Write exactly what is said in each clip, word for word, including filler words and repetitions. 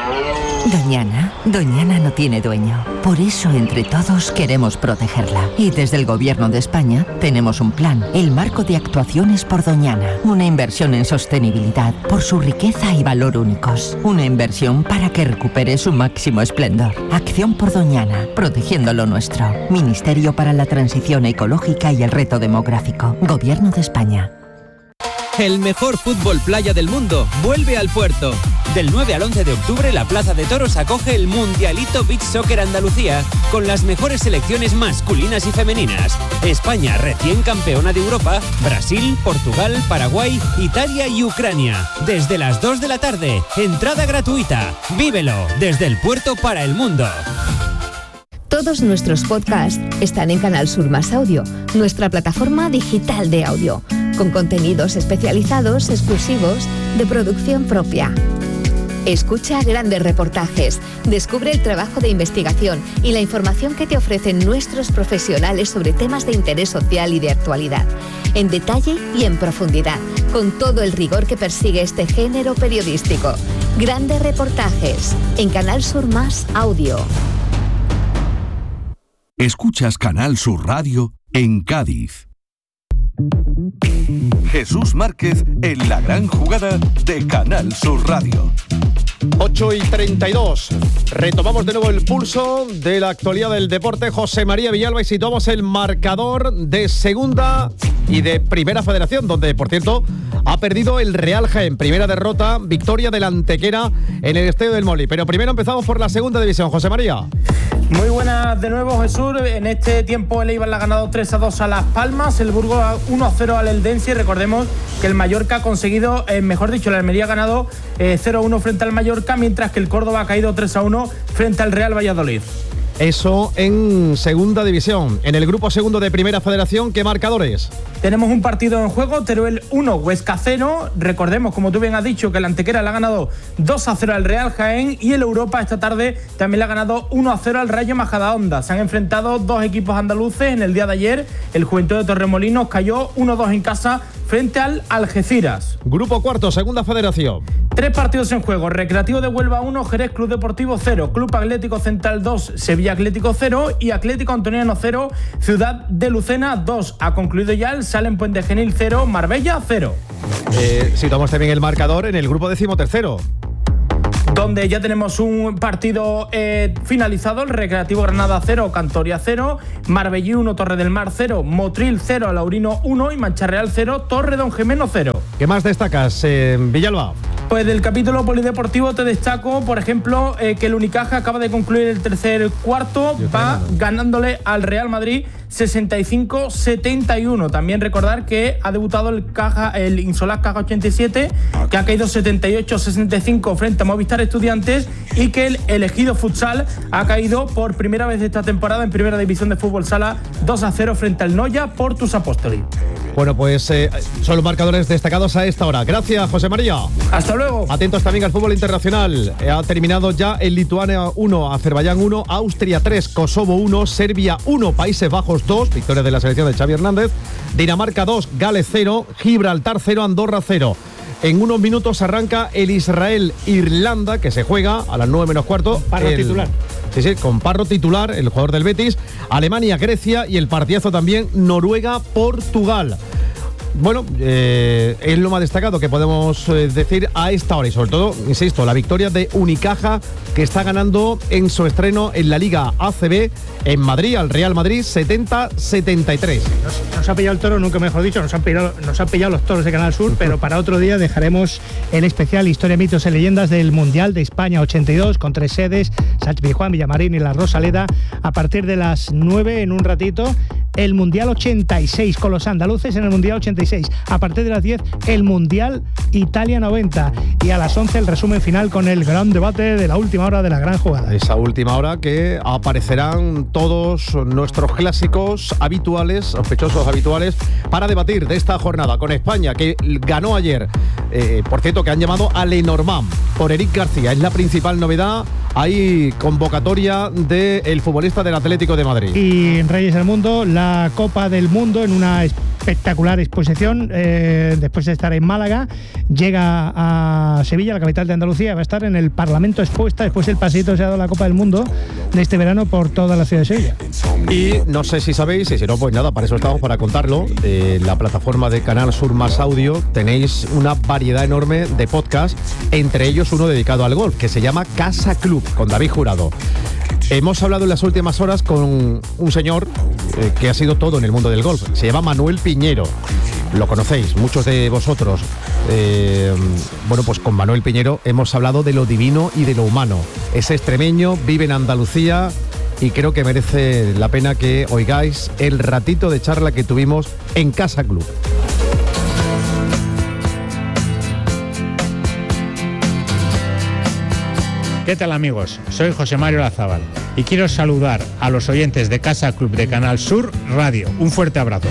Doñana, Doñana no tiene dueño. Por eso, entre todos, queremos protegerla. Y desde el Gobierno de España tenemos un plan, el Marco de Actuaciones por Doñana. Una inversión en sostenibilidad por su riqueza y valor únicos. Una inversión para que recupere su máximo esplendor. Acción por Doñana, protegiendo lo nuestro. Ministerio para la Transición Ecológica y el Reto Demográfico. Gobierno de España. El mejor fútbol playa del mundo vuelve al Puerto. Del nueve al once de octubre, la Plaza de Toros acoge el Mundialito Beach Soccer Andalucía con las mejores selecciones masculinas y femeninas. España, recién campeona de Europa, Brasil, Portugal, Paraguay, Italia y Ucrania. Desde las dos de la tarde, entrada gratuita. Vívelo desde el Puerto para el mundo. Todos nuestros podcasts están en Canal Sur Más Audio, nuestra plataforma digital de audio, con contenidos especializados, exclusivos, de producción propia. Escucha grandes reportajes, descubre el trabajo de investigación y la información que te ofrecen nuestros profesionales sobre temas de interés social y de actualidad, en detalle y en profundidad, con todo el rigor que persigue este género periodístico. Grandes reportajes en Canal Sur Más Audio. Escuchas Canal Sur Radio en Cádiz. Jesús Márquez en la gran jugada de Canal Sur Radio. ocho y treinta y dos. Retomamos de nuevo el pulso de la actualidad del deporte. José María Villalba, y situamos el marcador de segunda y de primera federación, donde, por cierto, ha perdido el Real Jaén. Primera derrota, victoria del Antequera en el Estadio del Molí. Pero primero empezamos por la segunda división. José María. Muy buenas de nuevo, Jesús. En este tiempo el Eibar le ha ganado tres a dos a Las Palmas, el Burgos uno a cero al Eldense. Recordemos que el Mallorca ha conseguido, eh, mejor dicho, la Almería ha ganado eh, cero a uno frente al Mallorca, mientras que el Córdoba ha caído tres a uno frente al Real Valladolid. Eso en segunda división. En el grupo segundo de primera federación, ¿qué marcadores? Tenemos un partido en juego, Teruel uno, Huesca cero. Recordemos, como tú bien has dicho, que el Antequera le ha ganado dos a cero al Real Jaén, y el Europa esta tarde también le ha ganado uno a cero al Rayo Majadahonda. Se han enfrentado dos equipos andaluces en el día de ayer. El Juventud de Torremolinos cayó uno a dos en casa frente al Algeciras. Grupo cuarto, segunda federación. Tres partidos en juego. Recreativo de Huelva uno, Jerez Club Deportivo cero, Club Atlético Central dos, Sevilla Atlético cero y Atlético Antoniano cero, Ciudad de Lucena dos. Ha concluido ya el Salem Puente Genil cero, Marbella cero. Eh, situamos también el marcador en el grupo decimotercero, donde ya tenemos un partido eh, finalizado. El Recreativo Granada cero, Cantoria cero, Marbellí uno, Torre del Mar cero, Motril cero, Laurino uno y Mancharreal cero, Torre Don Jimeno cero. ¿Qué más destacas, eh, Villalba? Pues del capítulo polideportivo te destaco, por ejemplo, eh, que el Unicaja acaba de concluir el tercer cuarto, va ganándole al Real Madrid sesenta y cinco setenta y uno. También recordar que ha debutado el Caja, el Insolar Caja ochenta y siete, que ha caído setenta y ocho sesenta y cinco frente a Movistar Estudiantes, y que el Elegido Futsal ha caído por primera vez esta temporada en Primera División de Fútbol Sala dos a cero frente al Noya Portus Apóstoli. Bueno, pues eh, son los marcadores destacados a esta hora. Gracias, José María. Hasta luego. Atentos también al fútbol internacional. Eh, ha terminado ya el Lituania uno, Azerbaiyán uno, Austria tres, Kosovo uno, Serbia uno, Países Bajos dos, victoria de la selección de Xavi Hernández, Dinamarca dos, Gales cero, Gibraltar cero, Andorra cero. En unos minutos arranca el Israel-Irlanda, que se juega a las nueve menos cuarto. Parro el, titular. Sí, sí, con Parro titular, el jugador del Betis. Alemania-Grecia y el partidazo también Noruega-Portugal. Bueno, eh, es lo más destacado que podemos eh, decir a esta hora, y sobre todo, insisto, la victoria de Unicaja, que está ganando en su estreno en la Liga A C B en Madrid al Real Madrid setenta setenta y tres. Nos, nos ha pillado el toro, nunca mejor dicho, nos han pillado, nos han pillado los toros de Canal Sur, pero para otro día dejaremos el especial Historia, mitos y leyendas del Mundial de España ochenta y dos, con tres sedes, Sánchez Pizjuán, Villamarín y La Rosaleda, a partir de las nueve en un ratito. El Mundial ochenta y seis con los andaluces en el Mundial ochenta y seis. A partir de las diez, el Mundial Italia noventa. Y a las once, el resumen final con el gran debate de la última hora de la gran jugada. Esa última hora que aparecerán todos nuestros clásicos habituales, sospechosos habituales, para debatir de esta jornada con España, que ganó ayer. Eh, por cierto, que han llamado a Lenormand por Eric García. Es la principal novedad hay convocatoria del futbolista del Atlético de Madrid. Y en Reyes del Mundo, la Copa del Mundo en una espectacular exposición, eh, después de estar en Málaga, llega a Sevilla, la capital de Andalucía, va a estar en el Parlamento expuesta, después el paseíto se ha dado la Copa del Mundo de este verano por toda la ciudad de Sevilla. Y no sé si sabéis, y si no, pues nada, para eso estamos, para contarlo. En la plataforma de Canal Sur Más Audio tenéis una variedad enorme de podcasts, entre ellos uno dedicado al golf, que se llama Casa Club, con David Jurado. Hemos hablado en las últimas horas con un señor eh, que ha sido todo en el mundo del golf. Se llama Manuel Piñero. Lo conocéis, muchos de vosotros. Eh, bueno, pues con Manuel Piñero hemos hablado de lo divino y de lo humano. Es extremeño, vive en Andalucía y creo que merece la pena que oigáis el ratito de charla que tuvimos en Casa Club. ¿Qué tal, amigos? Soy José Mario Lazábal y quiero saludar a los oyentes de Casa Club de Canal Sur Radio. Un fuerte abrazo.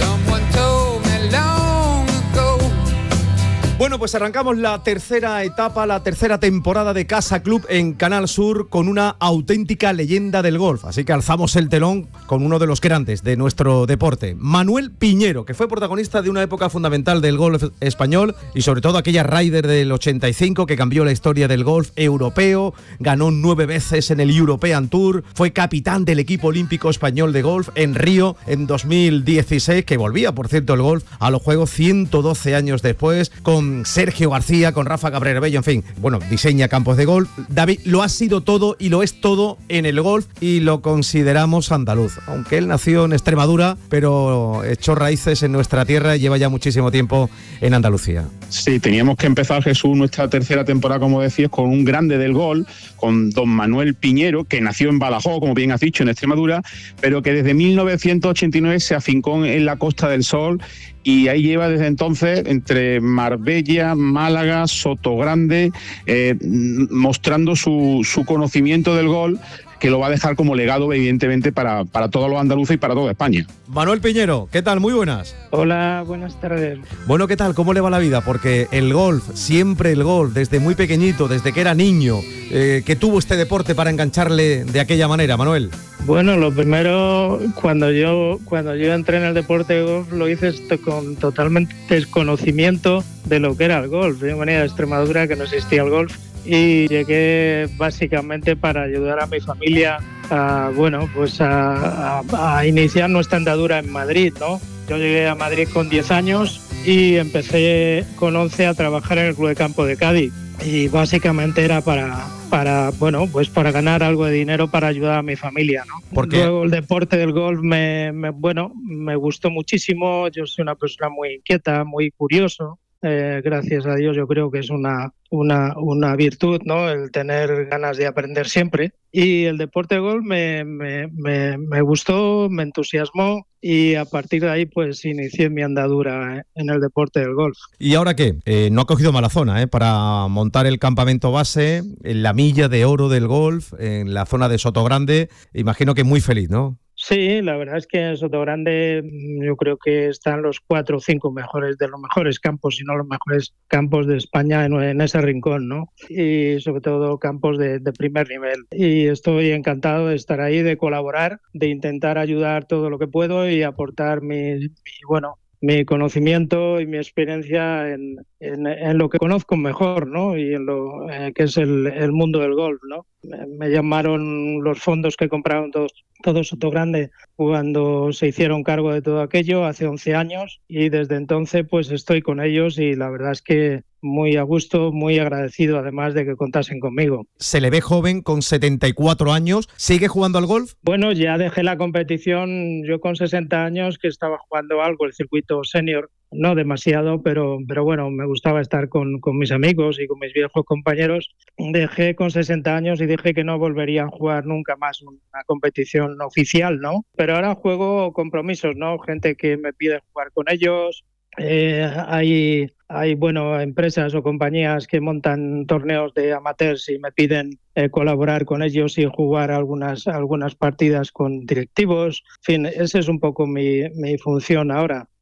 Bueno, pues arrancamos la tercera etapa, la tercera temporada de Casa Club en Canal Sur con una auténtica leyenda del golf. Así que alzamos el telón con uno de los grandes de nuestro deporte, Manuel Piñero, que fue protagonista de una época fundamental del golf español y sobre todo aquella Ryder del ochenta y cinco que cambió la historia del golf europeo, ganó nueve veces en el European Tour, fue capitán del equipo olímpico español de golf en Río en dos mil dieciséis, que volvía, por cierto, el golf a los Juegos ciento doce años después, con Sergio García, con Rafa Cabrera Bello, en fin, bueno, diseña campos de golf. David lo ha sido todo y lo es todo en el golf y lo consideramos andaluz, aunque él nació en Extremadura, pero echó raíces en nuestra tierra y lleva ya muchísimo tiempo en Andalucía. Sí, teníamos que empezar, Jesús, nuestra tercera temporada, como decías, con un grande del golf, con don Manuel Piñero, que nació en Badajoz, como bien has dicho, en Extremadura, pero que desde mil novecientos ochenta y nueve se afincó en la Costa del Sol y ahí lleva desde entonces entre Marbella, Málaga, Sotogrande, eh, mostrando su, su conocimiento del golf, que lo va a dejar como legado, evidentemente, para, para todos los andaluces y para toda España. Manuel Piñero, ¿qué tal? Muy buenas. Hola, buenas tardes. Bueno, ¿qué tal? ¿Cómo le va la vida? Porque el golf, siempre el golf, desde muy pequeñito, desde que era niño, eh, que tuvo este deporte para engancharle de aquella manera, Manuel. Bueno, lo primero, cuando yo cuando yo entré en el deporte de golf, lo hice con totalmente desconocimiento de lo que era el golf. Yo venía de Extremadura, que no existía el golf, y llegué básicamente para ayudar a mi familia a, bueno, pues a, a, a iniciar nuestra andadura en Madrid, ¿no? Yo llegué a Madrid con diez años y empecé con once a trabajar en el Club de Campo de Cádiz, y básicamente era para para bueno pues para ganar algo de dinero para ayudar a mi familia, ¿no? Porque luego el deporte del golf me, me bueno me gustó muchísimo. Yo soy una persona muy inquieta, muy curioso. Eh, gracias a Dios yo creo que es una, una, una virtud, ¿no? El tener ganas de aprender siempre. Y el deporte de golf me, me, me, me gustó, me entusiasmó, y a partir de ahí pues inicié mi andadura en el deporte del golf. ¿Y ahora qué? Eh, no ha cogido mala zona ¿eh? para montar el campamento base en la milla de oro del golf, en la zona de Sotogrande. Imagino que muy feliz, ¿no? Sí, la verdad es que en Sotogrande yo creo que están los cuatro o cinco mejores de los mejores campos, si no los mejores campos de España en, en ese rincón, ¿no? Y sobre todo campos de, de primer nivel. Y estoy encantado de estar ahí, de colaborar, de intentar ayudar todo lo que puedo y aportar mi, mi bueno, mi conocimiento y mi experiencia en, en, en lo que conozco mejor, ¿no? Y en lo eh, que es el, el mundo del golf, ¿no? Me, me llamaron los fondos que compraron todos, todo Sotogrande cuando se hicieron cargo de todo aquello hace once años, y desde entonces pues estoy con ellos y la verdad es que muy a gusto, muy agradecido además de que contasen conmigo. Se le ve joven, con setenta y cuatro años. ¿Sigue jugando al golf? Bueno, ya dejé la competición yo con sesenta años, que estaba jugando algo, el circuito senior, no demasiado, pero, pero bueno, me gustaba estar con, con mis amigos y con mis viejos compañeros. Dejé con sesenta años y dije que no volvería a jugar nunca más una competición oficial, ¿no? Pero ahora juego compromisos, ¿no? Gente que me pide jugar con ellos. Eh, hay, hay bueno, empresas o compañías que montan torneos de amateurs y me piden eh, colaborar con ellos y jugar algunas, algunas partidas con directivos. En fin, esa es un poco mi, mi función ahora.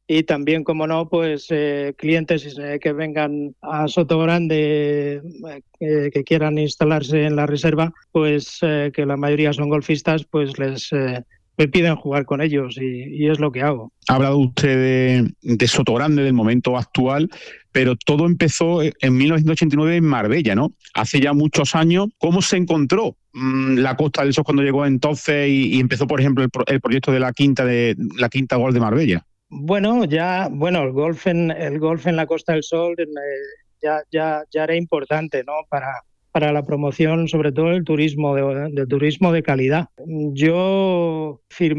y también, como no, pues eh, clientes eh, que vengan a Sotogrande, eh, que quieran instalarse en la reserva, pues eh, que la mayoría son golfistas, pues les eh, me piden jugar con ellos y, y es lo que hago. Ha hablado usted de, de Sotogrande, del momento actual, pero todo empezó en mil novecientos ochenta y nueve en Marbella, ¿no? Hace ya muchos años. ¿Cómo se encontró mmm, la Costa del Sol cuando llegó entonces y, y empezó, por ejemplo, el, pro, el proyecto de la quinta de la quinta Golf de Marbella? Bueno, ya, bueno, el golf en el golf en la Costa del Sol eh, ya, ya, ya era importante, ¿no? Para para la promoción, sobre todo el turismo, de, de turismo de calidad. Yo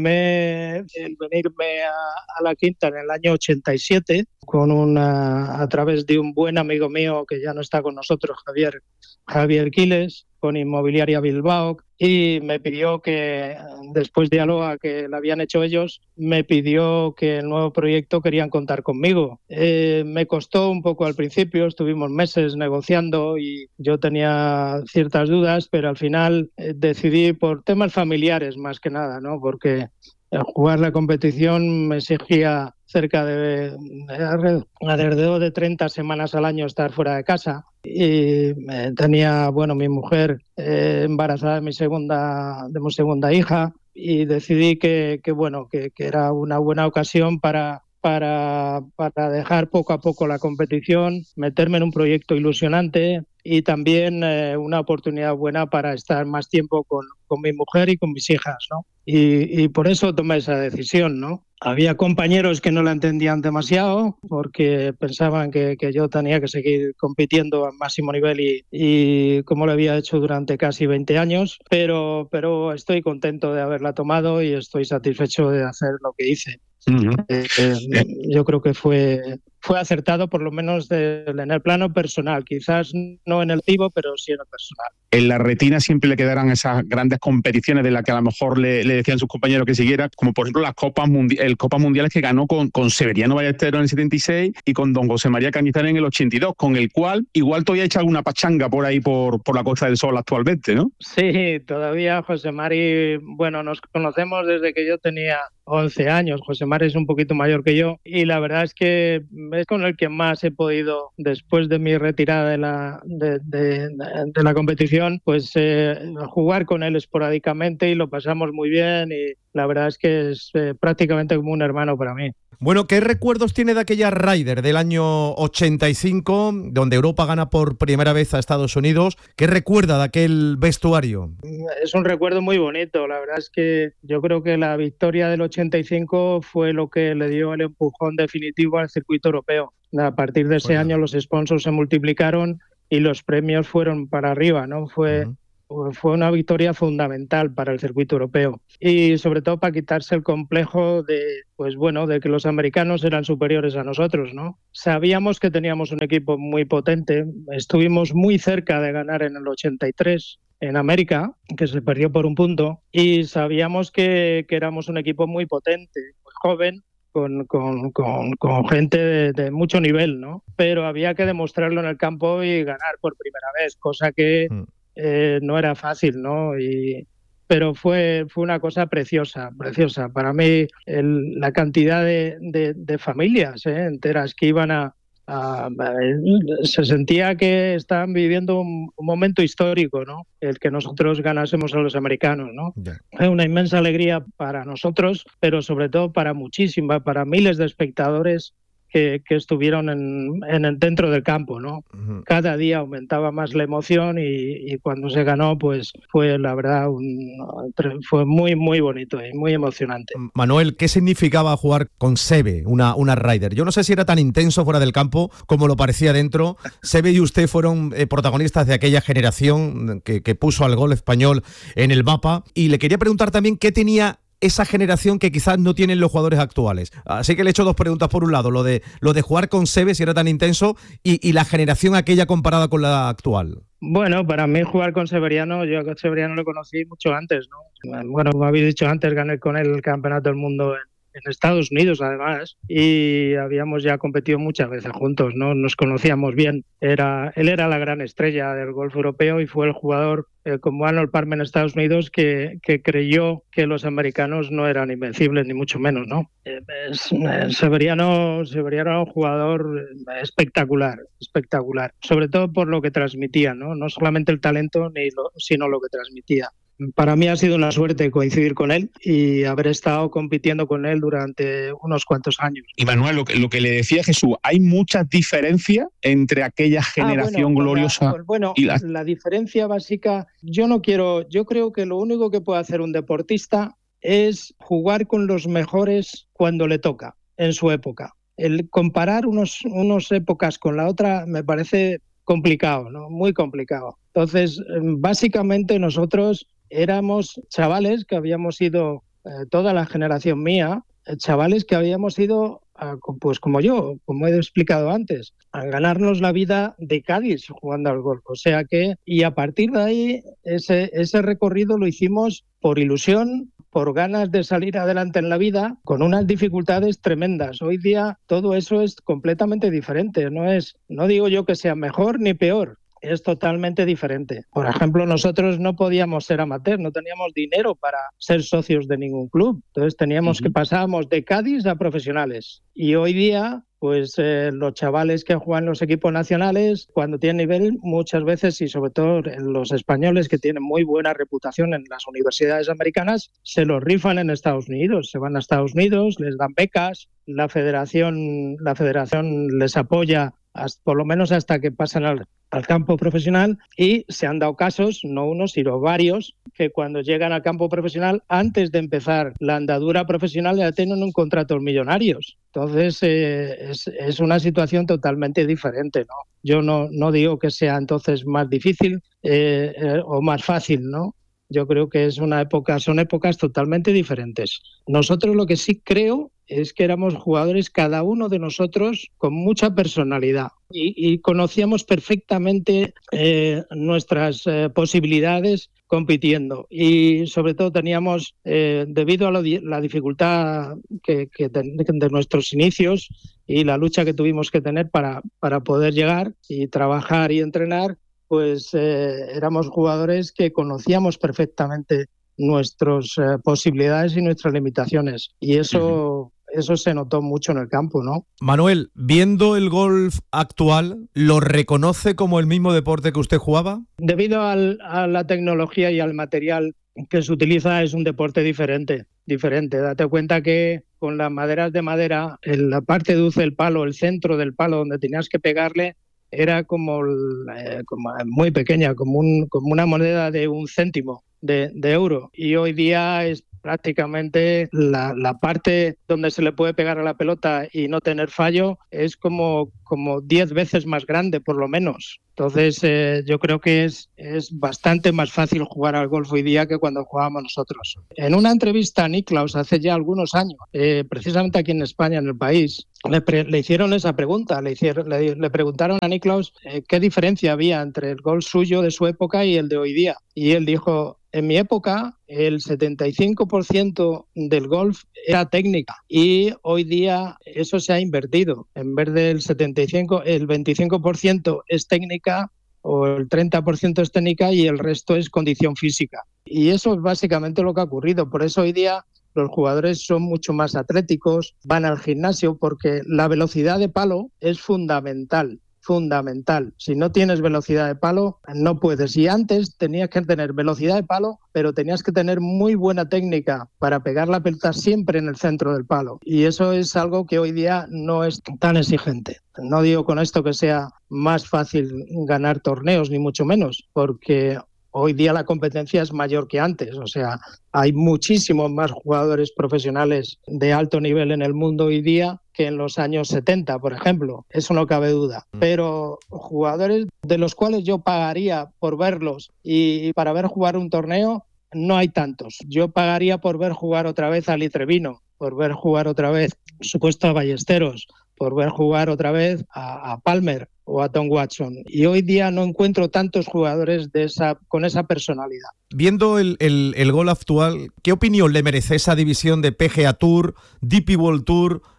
firmé el venirme a, a la Quinta en el año ochenta y siete con una, a través de un buen amigo mío que ya no está con nosotros, Javier, Javier Quiles, con Inmobiliaria Bilbao, y me pidió que, después de Aloha que lo habían hecho ellos, me pidió que el nuevo proyecto querían contar conmigo. Eh, me costó un poco al principio, estuvimos meses negociando y yo tenía ciertas dudas, pero al final eh, decidí por temas familiares más que nada, ¿no? Porque jugar la competición me exigía cerca de, de alrededor de treinta semanas al año estar fuera de casa y eh, tenía, bueno, mi mujer eh, embarazada de mi segunda de mi segunda hija y decidí que, que bueno, que, que era una buena ocasión para para para dejar poco a poco la competición, meterme en un proyecto ilusionante y también eh, una oportunidad buena para estar más tiempo con, con mi mujer y con mis hijas, ¿no? Y, y por eso tomé esa decisión, ¿no? Había compañeros que no la entendían demasiado porque pensaban que, que yo tenía que seguir compitiendo a máximo nivel y, y como lo había hecho durante casi veinte años, pero, pero estoy contento de haberla tomado y estoy satisfecho de hacer lo que hice. Uh-huh. Eh, eh, yo creo que fue, fue acertado, por lo menos de, en el plano personal, quizás no en el activo, pero sí en el personal. En la retina siempre le quedarán esas grandes competiciones de las que a lo mejor le, le decían sus compañeros que siguiera, como por ejemplo las Copas Mundi- el Copas Mundiales que ganó con, con Severiano Ballesteros en el setenta y seis y con don José María Cañizares en el ochenta y dos, con el cual igual todavía ha hecho alguna pachanga por ahí por, por la Costa del Sol actualmente, ¿no? Sí, todavía José Mari, bueno, nos conocemos desde que yo tenía once años. José Mari es un poquito mayor que yo y la verdad es que es con el que más he podido, después de mi retirada de la, de, de, de la competición, pues eh, jugar con él esporádicamente y lo pasamos muy bien y la verdad es que es eh, prácticamente como un hermano para mí. Bueno, ¿qué recuerdos tiene de aquella Ryder del año ochenta y cinco, donde Europa gana por primera vez a Estados Unidos? ¿Qué recuerda de aquel vestuario? Es un recuerdo muy bonito. La verdad es que yo creo que la victoria del ochenta y cinco fue lo que le dio el empujón definitivo al circuito europeo. A partir de ese bueno. año los sponsors se multiplicaron y los premios fueron para arriba, ¿no? Fue... Uh-huh. Fue una victoria fundamental para el circuito europeo y sobre todo para quitarse el complejo de, pues bueno, de que los americanos eran superiores a nosotros, ¿no? Sabíamos que teníamos un equipo muy potente, estuvimos muy cerca de ganar en el ochenta y tres en América, que se perdió por un punto, y sabíamos que, que éramos un equipo muy potente, muy joven, Con, con, con, con gente de, de mucho nivel, ¿no? Pero había que demostrarlo en el campo y ganar por primera vez, cosa que mm. eh, no era fácil, ¿no? Y, pero fue, fue una cosa preciosa, preciosa. Para mí, el, la cantidad de, de, de familias ¿eh? enteras que iban a, a, a... Se sentía que estaban viviendo un, un momento histórico, ¿no? El que nosotros ganásemos a los americanos, ¿no? Yeah. Es una inmensa alegría para nosotros, pero sobre todo para muchísimas, para miles de espectadores que, que estuvieron en, en, dentro del campo, ¿no? Uh-huh. Cada día aumentaba más la emoción y, y cuando se ganó, pues fue la verdad, un, fue muy, muy bonito y muy emocionante. Manuel, ¿qué significaba jugar con Seve, una, una Ryder? Yo no sé si era tan intenso fuera del campo como lo parecía dentro. Seve y usted fueron eh, protagonistas de aquella generación que, que puso al golf español en el mapa y le quería preguntar también qué tenía esa generación que quizás no tienen los jugadores actuales. Así que le he hecho dos preguntas. Por un lado, lo de lo de jugar con Seve, si era tan intenso, y, y la generación aquella comparada con la actual. Bueno, para mí jugar con Severiano, yo a Severiano lo conocí mucho antes, ¿no? Bueno, como habéis dicho antes, gané con él el Campeonato del Mundo en, en Estados Unidos, además, y habíamos ya competido muchas veces juntos, ¿no? Nos conocíamos bien. Era, él era la gran estrella del golf europeo y fue el jugador eh, como Arnold Palmer en Estados Unidos, que, que creyó que los americanos no eran invencibles, ni mucho menos, ¿no? Eh, es, eh, Severiano, Severiano era un jugador espectacular, espectacular, sobre todo por lo que transmitía, ¿no? No solamente el talento, ni lo, sino lo que transmitía. Para mí ha sido una suerte coincidir con él y haber estado compitiendo con él durante unos cuantos años. Y Manuel, lo que, lo que le decía Jesús, ¿hay muchas diferencias entre aquella generación ah, bueno, gloriosa? La, pues bueno, y la... la diferencia básica, yo no quiero, yo creo que lo único que puede hacer un deportista es jugar con los mejores cuando le toca, en su época. El comparar unos, unos épocas con la otra me parece complicado, ¿no? Muy complicado. Entonces, básicamente nosotros éramos chavales que habíamos ido, eh, toda la generación mía, eh, chavales que habíamos ido, a, pues como yo, como he explicado antes, a ganarnos la vida de Cádiz jugando al golf. O sea que, y a partir de ahí, ese, ese recorrido lo hicimos por ilusión, por ganas de salir adelante en la vida, con unas dificultades tremendas. Hoy día todo eso es completamente diferente. No es, no digo yo que sea mejor ni peor, es totalmente diferente. Por ejemplo, nosotros no podíamos ser amateurs, no teníamos dinero para ser socios de ningún club. Entonces teníamos uh-huh. que pasábamos de Cádiz a profesionales. Y hoy día, pues eh, los chavales que juegan en los equipos nacionales, cuando tienen nivel, muchas veces, y sobre todo los españoles que tienen muy buena reputación en las universidades americanas, se los rifan en Estados Unidos. Se van a Estados Unidos, les dan becas, la federación, la federación les apoya hasta, por lo menos hasta que pasan al, al campo profesional, y se han dado casos, no uno, sino varios, que cuando llegan al campo profesional, antes de empezar la andadura profesional, ya tienen un contrato millonarios. Entonces, eh, es, es una situación totalmente diferente, ¿no? Yo no, no digo que sea entonces más difícil eh, eh, o más fácil, ¿no? Yo creo que es una época, son épocas totalmente diferentes. Nosotros lo que sí creo es que éramos jugadores, cada uno de nosotros, con mucha personalidad y, y conocíamos perfectamente eh, nuestras eh, posibilidades compitiendo, y sobre todo teníamos, eh, debido a lo, la dificultad que, que de, de nuestros inicios y la lucha que tuvimos que tener para, para poder llegar y trabajar y entrenar, pues eh, éramos jugadores que conocíamos perfectamente nuestras eh, posibilidades y nuestras limitaciones, y eso, uh-huh. eso se notó mucho en el campo, ¿no? Manuel, viendo el golf actual, ¿lo reconoce como el mismo deporte que usted jugaba? Debido al, a la tecnología y al material que se utiliza, es un deporte diferente, diferente. Date cuenta que con las maderas de madera, en la parte dulce del palo, el centro del palo donde tenías que pegarle, era como, eh, como muy pequeña, como, un, como una moneda de un céntimo de, de euro. Y hoy día es prácticamente la, la parte donde se le puede pegar a la pelota y no tener fallo es como, como diez veces más grande, por lo menos. Entonces, eh, yo creo que es, es bastante más fácil jugar al golf hoy día que cuando jugábamos nosotros. En una entrevista a Nicklaus hace ya algunos años, eh, precisamente aquí en España, en el país, le, pre- le hicieron esa pregunta. Le, hicieron, le, le preguntaron a Nicklaus eh, qué diferencia había entre el golf suyo de su época y el de hoy día. Y él dijo: en mi época, el setenta y cinco por ciento del golf era técnica, y hoy día eso se ha invertido. En vez del setenta y cinco, el veinticinco por ciento es técnica, o el treinta por ciento es técnica, y el resto es condición física. Y eso es básicamente lo que ha ocurrido. Por eso hoy día los jugadores son mucho más atléticos, van al gimnasio, porque la velocidad de palo es fundamental. fundamental. Si no tienes velocidad de palo, no puedes. Y antes tenías que tener velocidad de palo, pero tenías que tener muy buena técnica para pegar la pelota siempre en el centro del palo. Y eso es algo que hoy día no es tan exigente. No digo con esto que sea más fácil ganar torneos, ni mucho menos, porque hoy día la competencia es mayor que antes. O sea, hay muchísimos más jugadores profesionales de alto nivel en el mundo hoy día que en los años setenta, por ejemplo. Eso no cabe duda. Pero jugadores de los cuales yo pagaría por verlos y para ver jugar un torneo, no hay tantos. Yo pagaría por ver jugar otra vez a Litrevino, por ver jugar otra vez, por supuesto, a Ballesteros, por ver jugar otra vez a, a Palmer o a Tom Watson. Y hoy día no encuentro tantos jugadores de esa, con esa personalidad. Viendo el, el, el golf actual, ¿qué opinión le merece esa división de P G A Tour, D P World Tour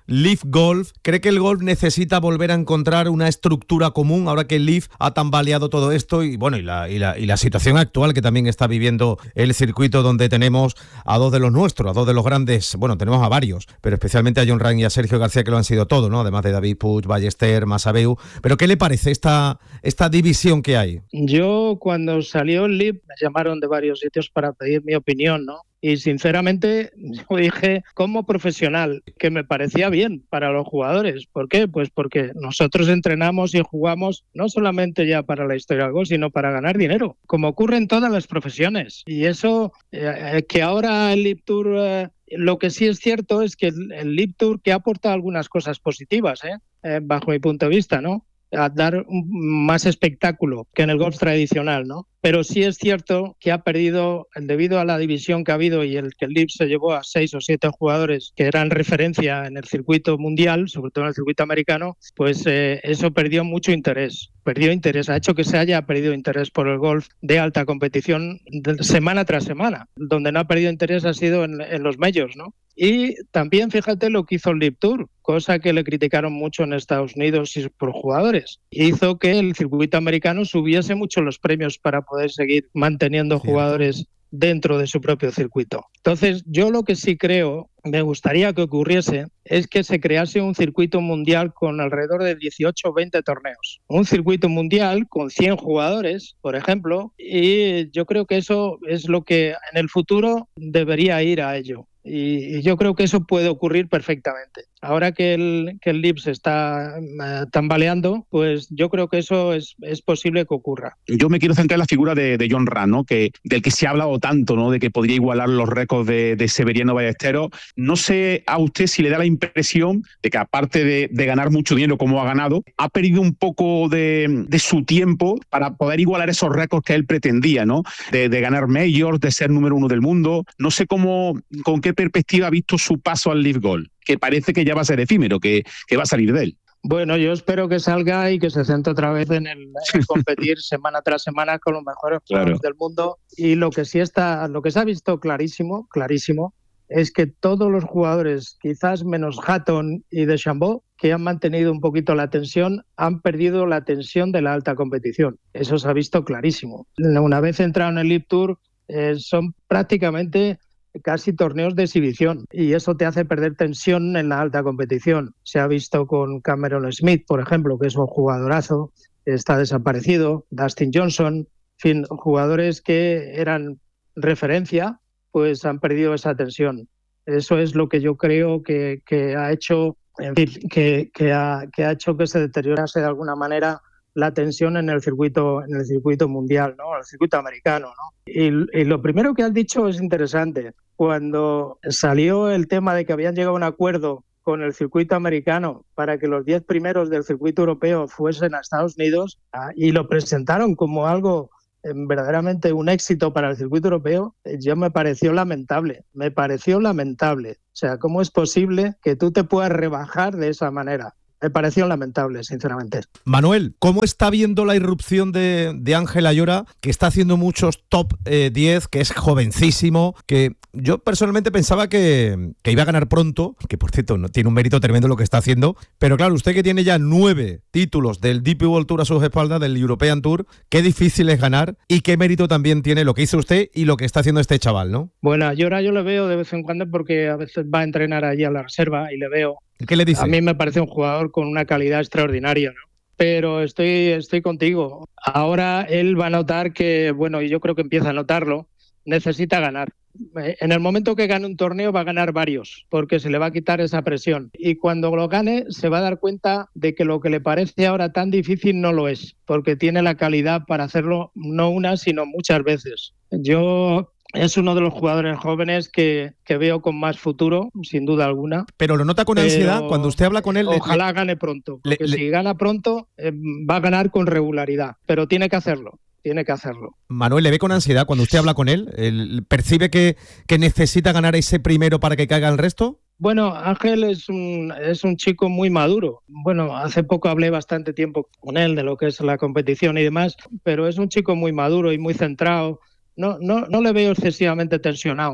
Leaf Golf. ¿Cree que el golf necesita volver a encontrar una estructura común ahora que el Leaf ha tambaleado todo esto y bueno y la, y la, y la situación actual que también está viviendo el circuito, donde tenemos a dos de los nuestros, a dos de los grandes, bueno, tenemos a varios, pero especialmente a Jon Rahm y a Sergio García, que lo han sido todo, ¿no? Además de David Puig, Ballester, Masabeu. ¿Pero qué le parece esta, esta división que hay? Yo, cuando salió el Leaf, me llamaron de varios sitios para pedir mi opinión, ¿no? Y sinceramente yo dije como profesional que me parecía bien para los jugadores. ¿Por qué? Pues porque nosotros entrenamos y jugamos no solamente ya para la historia del golf, sino para ganar dinero, como ocurre en todas las profesiones. Y eso, eh, que ahora el Leaf Tour, eh, lo que sí es cierto es que el, el Leaf Tour que aporta algunas cosas positivas, ¿eh? Eh, bajo mi punto de vista, ¿no? A dar un, más espectáculo que en el golf tradicional, ¿no? Pero sí es cierto que ha perdido, debido a la división que ha habido y el que el Leaf se llevó a seis o siete jugadores que eran referencia en el circuito mundial, sobre todo en el circuito americano, pues eh, eso perdió mucho interés. Perdió interés, ha hecho que se haya perdido interés por el golf de alta competición de semana tras semana. Donde no ha perdido interés ha sido en, en los majors, ¿no? Y también fíjate lo que hizo el Leaf Tour, cosa que le criticaron mucho en Estados Unidos y por jugadores. Hizo que el circuito americano subiese mucho los premios para poder seguir manteniendo Cierto. jugadores dentro de su propio circuito. Entonces, yo lo que sí creo, me gustaría que ocurriese, es que se crease un circuito mundial con alrededor de dieciocho o veinte torneos. Un circuito mundial con cien jugadores, por ejemplo, y yo creo que eso es lo que en el futuro debería ir a ello. Y yo creo que eso puede ocurrir perfectamente. Ahora que el, que el Leaf se está uh, tambaleando, pues yo creo que eso es, es posible que ocurra. Yo me quiero centrar en la figura de, de Jon Rahm, ¿no? Que, del que se ha hablado tanto, ¿no? De que podría igualar los récords de, de Severiano Ballesteros. No sé a usted si le da la impresión de que, aparte de, de ganar mucho dinero como ha ganado, ha perdido un poco de, de su tiempo para poder igualar esos récords que él pretendía, ¿no? De, de ganar majors, de ser número uno del mundo. No sé cómo, con qué perspectiva ha visto su paso al Leaf Golf, que parece que ya va a ser efímero, que, que va a salir de él. Bueno, yo espero que salga y que se centre otra vez en, el, en competir semana tras semana con los mejores jugadores claro. del mundo. Y lo que sí está, lo que se ha visto clarísimo, clarísimo, es que todos los jugadores, quizás menos Hatton y DeChambeau, que han mantenido un poquito la tensión, han perdido la tensión de la alta competición. Eso se ha visto clarísimo. Una vez entrado en el Leaf Tour, eh, son prácticamente casi torneos de exhibición y eso te hace perder tensión en la alta competición. Se ha visto con Cameron Smith, por ejemplo, que es un jugadorazo, está desaparecido, Dustin Johnson, en fin, jugadores que eran referencia, pues han perdido esa tensión. Eso es lo que yo creo que, que ha hecho, en fin, que, que, ha, que ha hecho que se deteriorase de alguna manera la tensión en el circuito en el circuito mundial, ¿no? El circuito americano, ¿no? Y, y lo primero que has dicho es interesante. Cuando salió el tema de que habían llegado a un acuerdo con el circuito americano para que los diez primeros del circuito europeo fuesen a Estados Unidos, ah, y lo presentaron como algo eh, verdaderamente un éxito para el circuito europeo, eh, yo me pareció lamentable, me pareció lamentable. O sea, ¿cómo es posible que tú te puedas rebajar de esa manera? Me pareció lamentable, sinceramente. Manuel, ¿cómo está viendo la irrupción de, de Ángel Ayora, que está haciendo muchos top eh, diez, que es jovencísimo, que yo personalmente pensaba que, que iba a ganar pronto, que por cierto no, tiene un mérito tremendo lo que está haciendo, pero claro, usted que tiene ya nueve títulos del D P World Tour a sus espaldas, del European Tour, qué difícil es ganar y qué mérito también tiene lo que hizo usted y lo que está haciendo este chaval, ¿no? Bueno, Ayora yo lo veo de vez en cuando porque a veces va a entrenar allí a la reserva y le veo. ¿Qué le dice? A mí me parece un jugador con una calidad extraordinaria, ¿no? Pero estoy, estoy contigo. Ahora él va a notar que, bueno, y yo creo que empieza a notarlo, necesita ganar. En el momento que gane un torneo va a ganar varios, porque se le va a quitar esa presión. Y cuando lo gane se va a dar cuenta de que lo que le parece ahora tan difícil no lo es, porque tiene la calidad para hacerlo no una, sino muchas veces. Yo... Es uno de los jugadores jóvenes que, que veo con más futuro, sin duda alguna. Pero lo nota con Pero ansiedad cuando usted habla con él. Ojalá le, gane pronto, porque le, si le, gana pronto eh, va a ganar con regularidad, pero tiene que hacerlo. Tiene que hacerlo. Manuel, ¿le ve con ansiedad cuando usted habla con él? ¿Él percibe que, que necesita ganar ese primero para que caiga el resto? Bueno, Ángel es un, es un chico muy maduro. Bueno, hace poco hablé bastante tiempo con él de lo que es la competición y demás, pero es un chico muy maduro y muy centrado. No, no, no le veo excesivamente tensionado.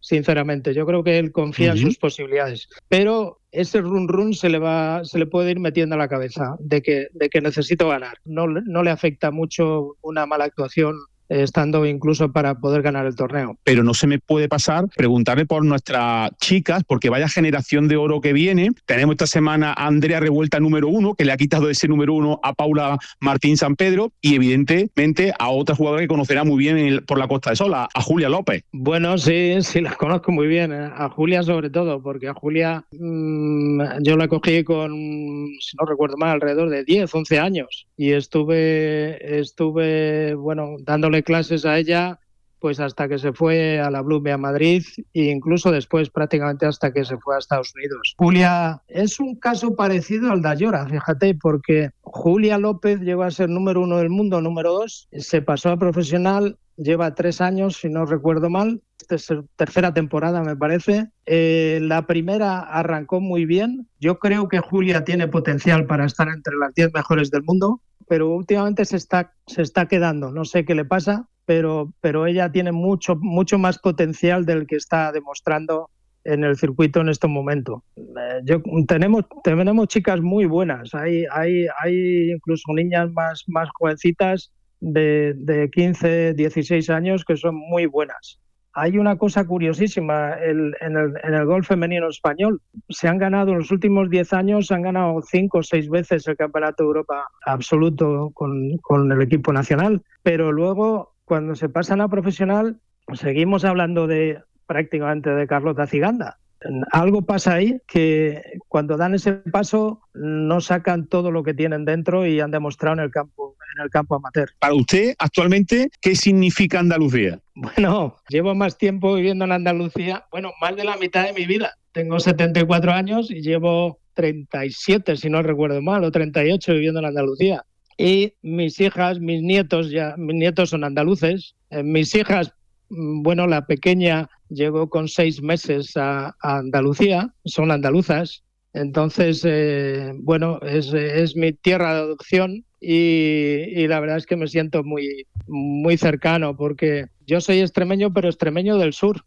sinceramente. Yo creo que él confía uh-huh. en sus posibilidades. Pero ese run run se le va, se le puede ir metiendo a la cabeza de que, de que necesito ganar. No, no le afecta mucho una mala actuación estando incluso para poder ganar el torneo. Pero no se me puede pasar preguntarle por nuestras chicas, porque vaya generación de oro que viene. Tenemos esta semana a Andrea Revuelta número uno, que le ha quitado ese número uno a Paula Martín Sampedro, y evidentemente a otra jugadora que conocerá muy bien en el, por la Costa del Sol, a, a Julia López. Bueno, sí, sí, la conozco muy bien, ¿eh? A Julia sobre todo, porque a Julia mmm, yo la cogí con, si no recuerdo mal, alrededor de diez, once años, y estuve, estuve bueno, dándole clases a ella pues hasta que se fue a la Blume a Madrid e incluso después prácticamente hasta que se fue a Estados Unidos. Julia es un caso parecido al de Ayora, fíjate, porque Julia López llegó a ser número uno del mundo, número dos, se pasó a profesional, lleva tres años si no recuerdo mal, esta es tercera temporada me parece. Eh, la primera arrancó muy bien, yo creo que Julia tiene potencial para estar entre las diez mejores del mundo, pero últimamente se está, se está quedando, no sé qué le pasa, pero, pero ella tiene mucho, mucho más potencial del que está demostrando en el circuito en este momento. Eh, yo, tenemos, tenemos chicas muy buenas, hay, hay, hay incluso niñas más, más jovencitas de, de quince, dieciséis años que son muy buenas. Hay una cosa curiosísima el, en, el, en el golf femenino español. Se han ganado en los últimos diez años, se han ganado cinco o seis veces el Campeonato de Europa absoluto con, con el equipo nacional. Pero luego, cuando se pasan a profesional, seguimos hablando de prácticamente de Carlota Ciganda. Algo pasa ahí que cuando dan ese paso no sacan todo lo que tienen dentro y han demostrado en el campo, en el campo amateur. Para usted, actualmente, ¿qué significa Andalucía? Bueno, llevo más tiempo viviendo en Andalucía, bueno, más de la mitad de mi vida. Tengo setenta y cuatro años y llevo treinta y siete, si no recuerdo mal, o treinta y ocho viviendo en Andalucía. Y mis hijas, mis nietos, ya mis nietos son andaluces. Eh, mis hijas, bueno, la pequeña llegó con seis meses a, a Andalucía, son andaluzas, entonces, eh, bueno, es, es mi tierra de adopción y, y la verdad es que me siento muy, muy cercano porque yo soy extremeño, pero extremeño del sur.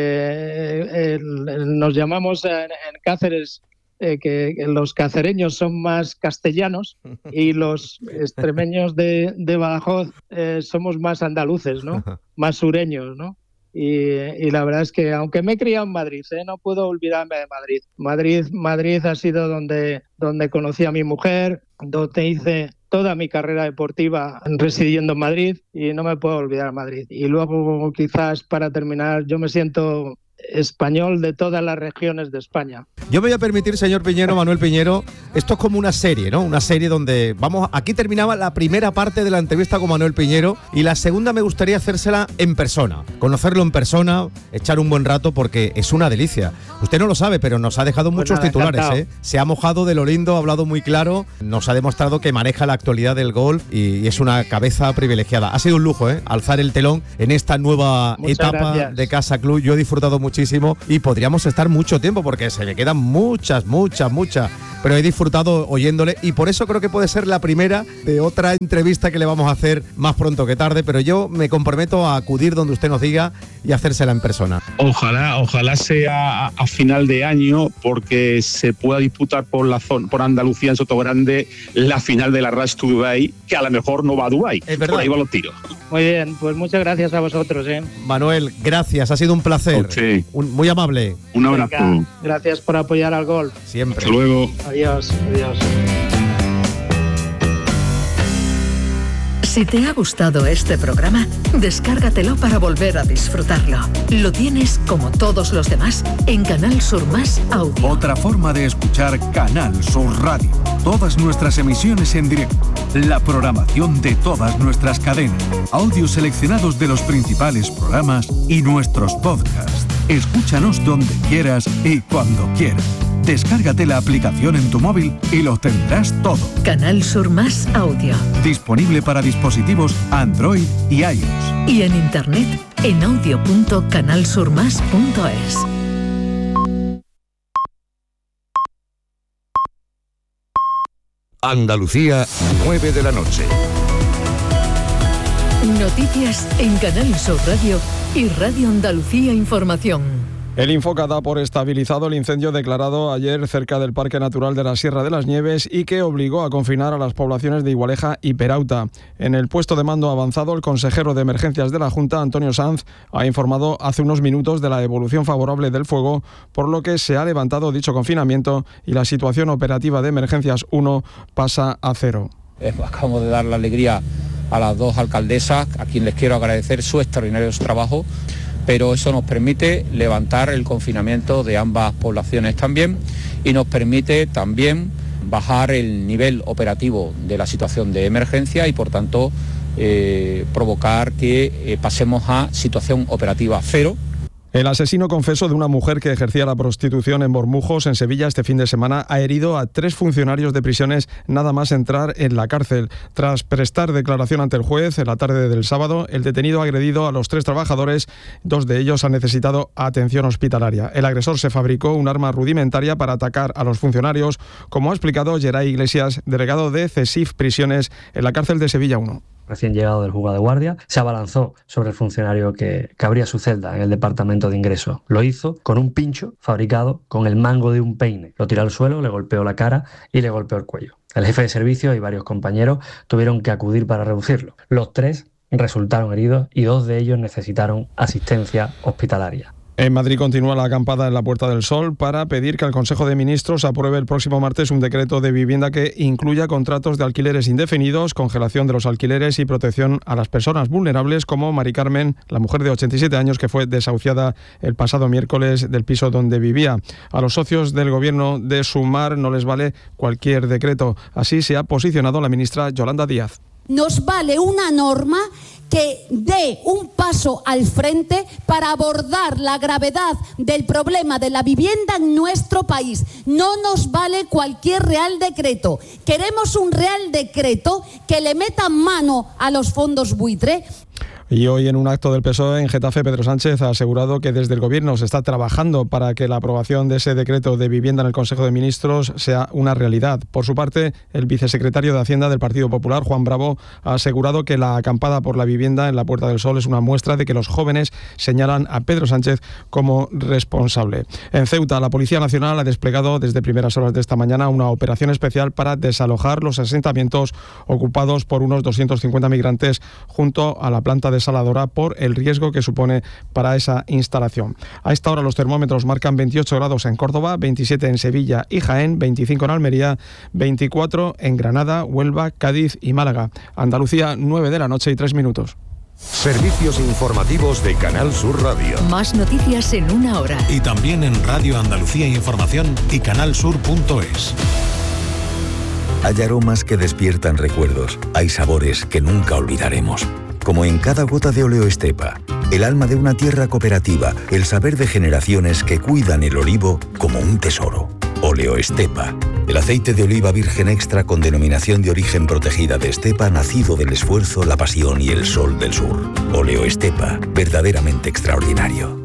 Eh, el, nos llamamos en, en Cáceres eh, que, que los cacereños son más castellanos y los extremeños de, de Badajoz eh, somos más andaluces, ¿no? Más sureños, ¿no? Y, y la verdad es que aunque me he criado en Madrid, ¿eh? No puedo olvidarme de Madrid. Madrid, Madrid ha sido donde, donde conocí a mi mujer, donde hice toda mi carrera deportiva residiendo en Madrid y no me puedo olvidar de Madrid. Y luego quizás para terminar, yo me siento español de todas las regiones de España. Yo me voy a permitir, señor Piñero, Manuel Piñero, esto es como una serie, ¿no? Una serie donde, vamos, aquí terminaba la primera parte de la entrevista con Manuel Piñero y la segunda me gustaría hacérsela en persona, conocerlo en persona, echar un buen rato porque es una delicia. Usted no lo sabe, pero nos ha dejado pues muchos nada, titulares, encantado. ¿eh? Se ha mojado de lo lindo, ha hablado muy claro, nos ha demostrado que maneja la actualidad del golf y, y es una cabeza privilegiada. Ha sido un lujo, ¿eh? Alzar el telón en esta nueva Muchas etapa gracias. de Casa Club. Yo he disfrutado mucho muchísimo y podríamos estar mucho tiempo porque se me quedan muchas, muchas, muchas, pero he disfrutado oyéndole y por eso creo que puede ser la primera de otra entrevista que le vamos a hacer más pronto que tarde, pero yo me comprometo a acudir donde usted nos diga y hacérsela en persona. Ojalá, ojalá sea a, a final de año porque se pueda disputar por la zona, por Andalucía en Sotogrande la final de la Rush to Dubai, que a lo mejor no va a Dubai. Es verdad. Por ahí van los tiros. Muy bien, pues muchas gracias a vosotros, ¿eh? Manuel, gracias, ha sido un placer. Sí. Un, muy amable. Un abrazo. Venga, gracias por apoyar al golf. Siempre. Hasta luego. Adiós, adiós. Si te ha gustado este programa, descárgatelo para volver a disfrutarlo. Lo tienes, como todos los demás, en Canal Sur Más Audio. Otra forma de escuchar Canal Sur Radio. Todas nuestras emisiones en directo. La programación de todas nuestras cadenas. Audios seleccionados de los principales programas y nuestros podcasts. Escúchanos donde quieras y cuando quieras. Descárgate la aplicación en tu móvil y lo tendrás todo. Canal Sur Más Audio. Disponible para dispositivos Android y iOS. Y en internet en audio punto canal sur más punto es. Andalucía, nueve de la noche. Noticias en Canal Sur Radio y Radio Andalucía Información. El Infoca da por estabilizado el incendio declarado ayer cerca del Parque Natural de la Sierra de las Nieves y que obligó a confinar a las poblaciones de Igualeja y Perauta. En el puesto de mando avanzado, el consejero de Emergencias de la Junta, Antonio Sanz, ha informado hace unos minutos de la evolución favorable del fuego, por lo que se ha levantado dicho confinamiento y la situación operativa de Emergencias uno pasa a cero. Acabamos de dar la alegría a las dos alcaldesas, a quien les quiero agradecer su extraordinario trabajo, pero eso nos permite levantar el confinamiento de ambas poblaciones también y nos permite también bajar el nivel operativo de la situación de emergencia y por tanto eh, provocar que eh, pasemos a situación operativa cero. El asesino confeso de una mujer que ejercía la prostitución en Bormujos, en Sevilla, este fin de semana, ha herido a tres funcionarios de prisiones nada más entrar en la cárcel. Tras prestar declaración ante el juez en la tarde del sábado, el detenido ha agredido a los tres trabajadores, dos de ellos han necesitado atención hospitalaria. El agresor se fabricó un arma rudimentaria para atacar a los funcionarios, como ha explicado Geray Iglesias, delegado de CESIF Prisiones en la cárcel de Sevilla uno. Recién llegado del juzgado de guardia, se abalanzó sobre el funcionario que, que abría su celda en el departamento de ingreso. Lo hizo con un pincho fabricado con el mango de un peine. Lo tiró al suelo, le golpeó la cara y le golpeó el cuello. El jefe de servicio y varios compañeros tuvieron que acudir para reducirlo. Los tres resultaron heridos y dos de ellos necesitaron asistencia hospitalaria. En Madrid continúa la acampada en la Puerta del Sol para pedir que el Consejo de Ministros apruebe el próximo martes un decreto de vivienda que incluya contratos de alquileres indefinidos, congelación de los alquileres y protección a las personas vulnerables como Mari Carmen, la mujer de ochenta y siete años que fue desahuciada el pasado miércoles del piso donde vivía. A los socios del gobierno de Sumar no les vale cualquier decreto. Así se ha posicionado la ministra Yolanda Díaz. Nos vale una norma que dé un paso al frente para abordar la gravedad del problema de la vivienda en nuestro país. No nos vale cualquier real decreto. Queremos un real decreto que le meta mano a los fondos buitre. Y hoy en un acto del P S O E en Getafe, Pedro Sánchez ha asegurado que desde el Gobierno se está trabajando para que la aprobación de ese decreto de vivienda en el Consejo de Ministros sea una realidad. Por su parte, el vicesecretario de Hacienda del Partido Popular, Juan Bravo, ha asegurado que la acampada por la vivienda en la Puerta del Sol es una muestra de que los jóvenes señalan a Pedro Sánchez como responsable. En Ceuta, la Policía Nacional ha desplegado desde primeras horas de esta mañana una operación especial para desalojar los asentamientos ocupados por unos doscientos cincuenta migrantes junto a la planta de desaladora por el riesgo que supone para esa instalación. A esta hora los termómetros marcan veintiocho grados en Córdoba, veintisiete en Sevilla y Jaén, veinticinco en Almería, veinticuatro en Granada, Huelva, Cádiz y Málaga. Andalucía, nueve de la noche y tres minutos. Servicios informativos de Canal Sur Radio. Más noticias en una hora. Y también en Radio Andalucía Información y canal sur punto es. Hay aromas que despiertan recuerdos. Hay sabores que nunca olvidaremos. Como en cada gota de Oleo Estepa, el alma de una tierra cooperativa, el saber de generaciones que cuidan el olivo como un tesoro. Oleo Estepa, el aceite de oliva virgen extra con denominación de origen protegida de Estepa, nacido del esfuerzo, la pasión y el sol del sur. Oleo Estepa, verdaderamente extraordinario.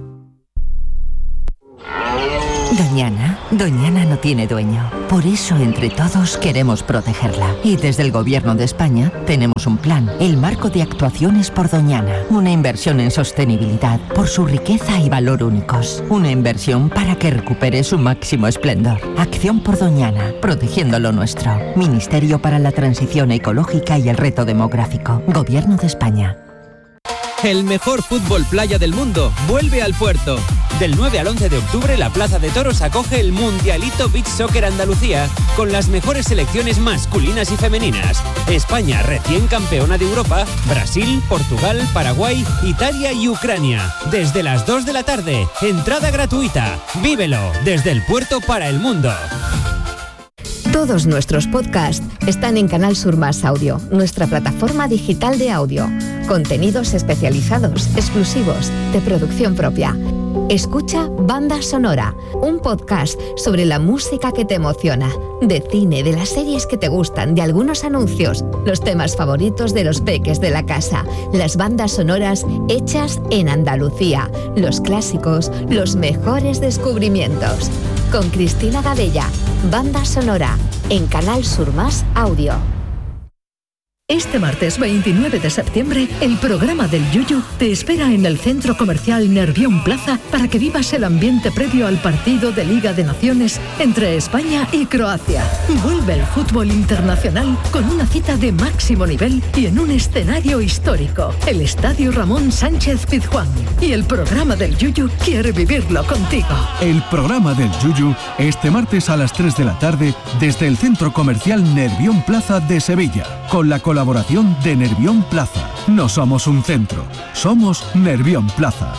Doñana, Doñana no tiene dueño. Por eso entre todos queremos protegerla. Y desde el Gobierno de España tenemos un plan, el Marco de Actuaciones por Doñana. Una inversión en sostenibilidad por su riqueza y valor únicos. Una inversión para que recupere su máximo esplendor. Acción por Doñana, protegiendo lo nuestro. Ministerio para la Transición Ecológica y el Reto Demográfico. Gobierno de España. El mejor fútbol playa del mundo vuelve al Puerto. Del nueve al once de octubre, la Plaza de Toros acoge el Mundialito Beach Soccer Andalucía con las mejores selecciones masculinas y femeninas. España, recién campeona de Europa, Brasil, Portugal, Paraguay, Italia y Ucrania. Desde las dos de la tarde, entrada gratuita. Vívelo desde el Puerto para el mundo. Todos nuestros podcasts están en Canal Sur Más Audio, nuestra plataforma digital de audio. Contenidos especializados, exclusivos, de producción propia. Escucha Banda Sonora, un podcast sobre la música que te emociona, de cine, de las series que te gustan, de algunos anuncios, los temas favoritos de los peques de la casa, las bandas sonoras hechas en Andalucía, los clásicos, los mejores descubrimientos. Con Cristina Gadella, Banda Sonora, en Canal Sur Más Audio. Este martes veintinueve de septiembre, el programa del Yuyu te espera en el Centro Comercial Nervión Plaza para que vivas el ambiente previo al partido de Liga de Naciones entre España y Croacia. Vuelve el fútbol internacional con una cita de máximo nivel y en un escenario histórico, el Estadio Ramón Sánchez Pizjuán. Y el programa del Yuyu quiere vivirlo contigo. El programa del Yuyu este martes a las tres de la tarde desde el Centro Comercial Nervión Plaza de Sevilla, con la colaboración Colaboración de Nervión Plaza. No somos un centro, somos Nervión Plaza.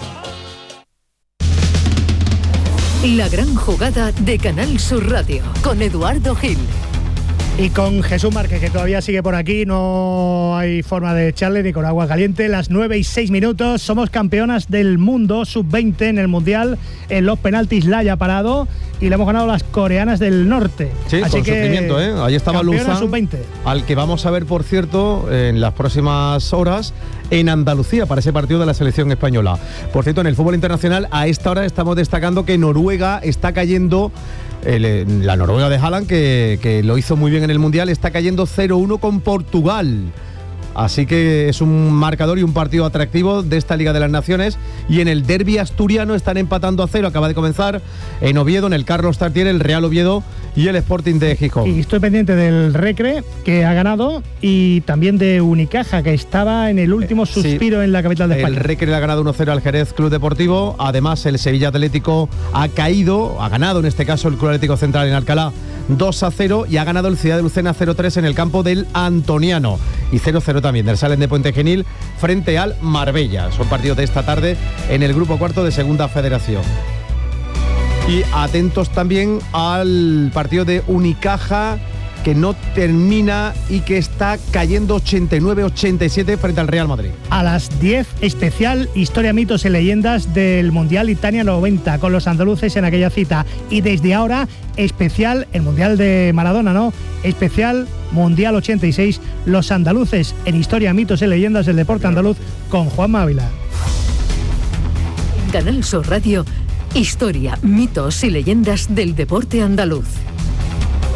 La gran jugada de Canal Sur Radio con Eduardo Gil. Y con Jesús Márquez, que todavía sigue por aquí, no hay forma de echarle ni con agua caliente. Las nueve y seis minutos, somos campeonas del mundo sub veinte en el Mundial. En los penaltis la haya parado y le hemos ganado a las coreanas del norte. Sí, así con que sufrimiento, ¿eh? Ahí estaba Luzán, sub veinte. Al que vamos a ver, por cierto, en las próximas horas en Andalucía para ese partido de la selección española. Por cierto, en el fútbol internacional a esta hora estamos destacando que Noruega está cayendo. El, la Noruega de Haaland, que, que lo hizo muy bien en el Mundial, está cayendo cero uno con Portugal. Así que es un marcador y un partido atractivo de esta Liga de las Naciones. Y en el derbi asturiano están empatando a cero. Acaba de comenzar en Oviedo, en el Carlos Tartiere, el Real Oviedo y el Sporting de Gijón. Y estoy pendiente del Recre, que ha ganado, y también de Unicaja, que estaba en el último suspiro sí, en la capital de España. El Recre le ha ganado uno cero al Jerez Club Deportivo. Además, el Sevilla Atlético ha caído, ha ganado en este caso el Club Atlético Central en Alcalá dos a cero y ha ganado el Ciudad de Lucena cero tres en el campo del Antoniano. Y cero cero también del Salen de Puente Genil frente al Marbella. Son partidos de esta tarde en el grupo cuarto de Segunda Federación. Y atentos también al partido de Unicaja, que no termina y que está cayendo ochenta y nueve a ochenta y siete frente al Real Madrid. A las diez, especial Historia, Mitos y Leyendas del Mundial Italia noventa, con los andaluces en aquella cita. Y desde ahora, especial el Mundial de Maradona, ¿no? Especial Mundial ochenta y seis, los andaluces en Historia, Mitos y Leyendas del deporte andaluz, con Juanma Ávila. Canal Sur Radio, Historia, Mitos y Leyendas del deporte andaluz.